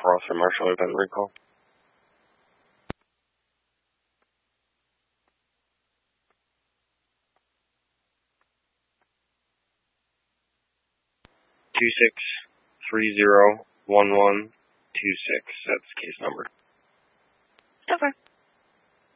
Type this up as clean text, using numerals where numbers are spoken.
for Officer Marshall event recall. 26301126. That's case number. Okay.